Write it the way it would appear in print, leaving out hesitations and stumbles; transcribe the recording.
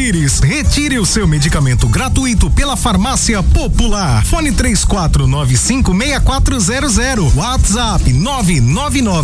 Pires. Retire o seu medicamento gratuito pela Farmácia Popular. Fone 34956400. WhatsApp 999